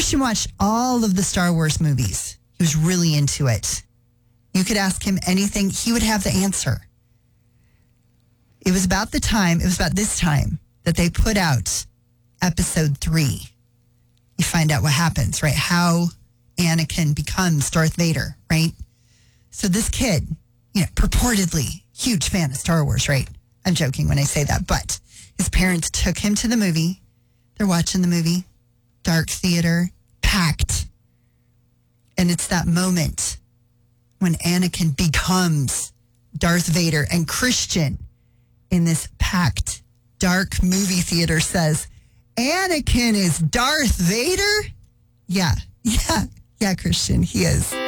Christian watched all of the Star Wars movies. He was really into it. You could ask him anything, he would have the answer. It was about this time that they put out episode 3. You find out what happens, right? How Anakin becomes Darth Vader, right? So this kid, purportedly huge fan of Star Wars, right? I'm joking when I say that, but his parents took him to the movie. They're watching the movie, dark theater, packed. And it's that moment when Anakin becomes Darth Vader, and Christian in this packed, dark movie theater says, Anakin is Darth Vader? Yeah, Christian, he is.